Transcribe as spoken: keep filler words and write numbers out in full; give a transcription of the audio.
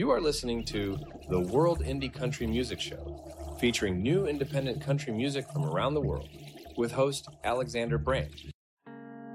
You are listening to the World Indie Country Music Show, featuring new independent country music from around the world, with host Alexander Brandt.